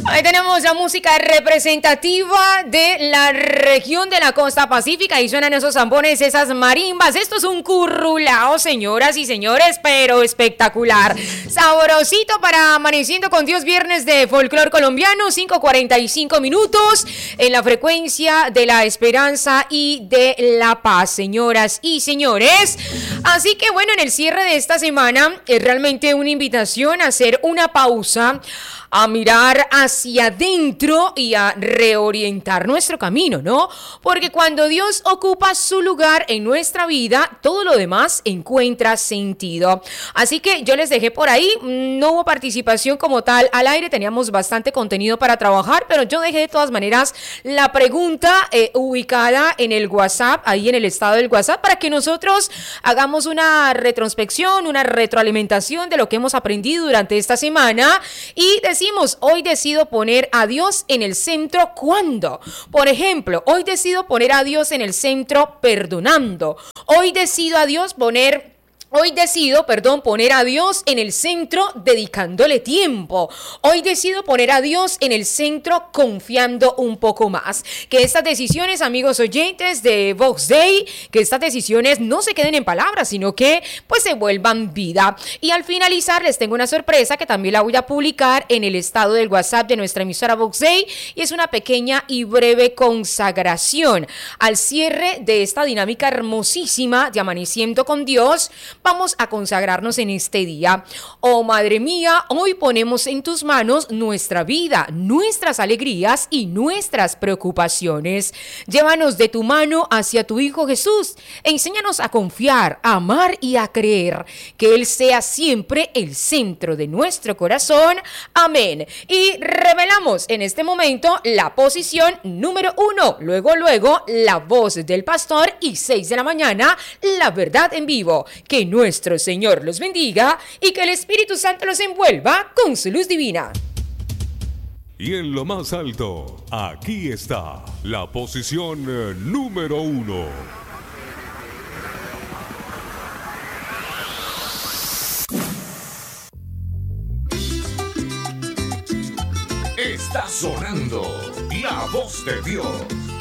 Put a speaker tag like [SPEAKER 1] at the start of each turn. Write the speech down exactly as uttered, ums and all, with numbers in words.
[SPEAKER 1] Ahí tenemos la música representativa de la región de la costa pacífica y suenan esos zambones, esas marimbas. Esto es un currulao, señoras y señores, pero espectacular. Sabrosito para Amaneciendo con Dios, viernes de folclor colombiano, cinco cuarenta y cinco minutos en la frecuencia de la esperanza y de la paz, señoras y señores. Así que bueno, en el cierre de esta semana es realmente una invitación a hacer una pausa, a mirar hacia adentro y a reorientar nuestro camino, ¿no? Porque cuando Dios ocupa su lugar en nuestra vida, todo lo demás encuentra sentido. Así que yo les dejé por ahí, no hubo participación como tal al aire, teníamos bastante contenido para trabajar, pero yo dejé de todas maneras la pregunta eh, ubicada en el WhatsApp, ahí en el estado del WhatsApp, para que nosotros hagamos una retrospección, una retroalimentación de lo que hemos aprendido durante esta semana y de Decimos, hoy decido poner a Dios en el centro. ¿Cuándo? Por ejemplo, hoy decido poner a Dios en el centro perdonando. Hoy decido a Dios poner... Hoy decido, perdón, poner a Dios en el centro dedicándole tiempo. Hoy decido poner a Dios en el centro confiando un poco más. Que estas decisiones, amigos oyentes de Vox Day, que estas decisiones no se queden en palabras, sino que pues se vuelvan vida. Y al finalizar les tengo una sorpresa que también la voy a publicar en el estado del WhatsApp de nuestra emisora Vox Day y es una pequeña y breve consagración al cierre de esta dinámica hermosísima de Amaneciendo con Dios. Vamos a consagrarnos en este día. Oh, Madre mía, hoy ponemos en tus manos nuestra vida, nuestras alegrías y nuestras preocupaciones. Llévanos de tu mano hacia tu Hijo Jesús. Enséñanos a confiar, a amar y a creer. Que Él sea siempre el centro de nuestro corazón. Amén. Y revelamos en este momento la posición número uno. Luego, luego, la voz del pastor y seis de la mañana, la verdad en vivo. Que nuestro Señor los bendiga y que el Espíritu Santo los envuelva con su luz divina.
[SPEAKER 2] Y en lo más alto, aquí está la posición eh, número uno. Está sonando la voz de Dios.